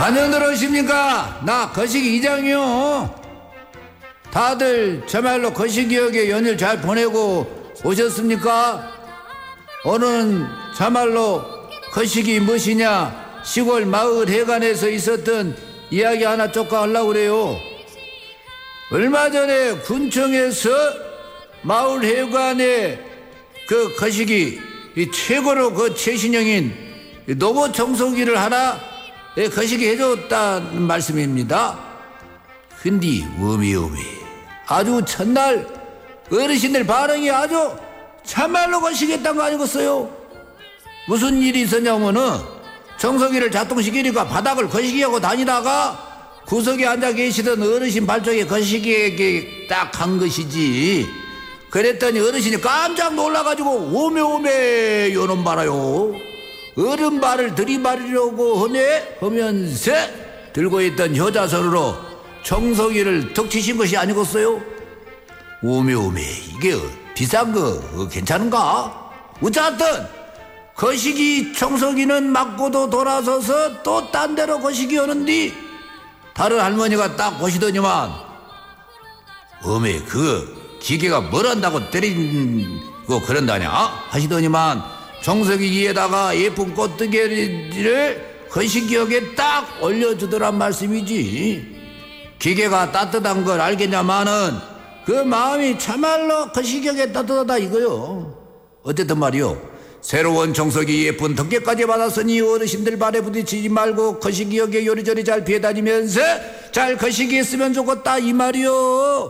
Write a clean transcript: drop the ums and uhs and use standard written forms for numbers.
안녕들 오십니까? 나 거시기 이장이요. 다들 저말로 거시기역에 연휴 잘 보내고 오셨습니까? 오늘은 저말로 거시기 무엇이냐 시골 마을 해관에서 있었던 이야기 하나 쪼까 하려고 그래요. 얼마 전에 군청에서 마을 해관에 그 거시기 최고로 그 최신형인 로봇 청소기를 하나 거시기 해줬다는 말씀입니다. 근데 어메 아주 첫날 어르신들 반응이 아주 참말로 거시기했단 거 아니겠어요? 무슨 일이 있었냐면은 청소기를 작동시키니까 바닥을 거시기하고 다니다가 구석에 앉아 계시던 어르신 발쪽에 거시기에 딱 한 것이지. 그랬더니 어르신이 깜짝 놀라가지고 오메 요놈 봐라요. 어른 발을 들이마르려고 하면서 들고 있던 효자손으로 청소기를 턱 치신 것이 아니겠어요? 오메 이게 비싼 거 괜찮은가? 어쨌든 거시기 청소기는 맞고도 돌아서서 또 딴 데로 거시기 오는디 다른 할머니가 딱 보시더니만 어메 그 기계가 뭘 한다고 때리고 그런다냐 하시더니만 청소기 위에다가 예쁜 꽃뜨개를 거시기역에 딱 올려주더란 말씀이지. 기계가 따뜻한 걸 알겠냐마는 그 마음이 참말로 거시기역에 따뜻하다 이거요. 어쨌든 말이요, 새로운 청소기 예쁜 덮개까지 받았으니 어르신들 발에 부딪히지 말고 거시기역에 요리조리 잘 피해 다니면서 잘 거시기 했으면 좋겠다 이 말이요.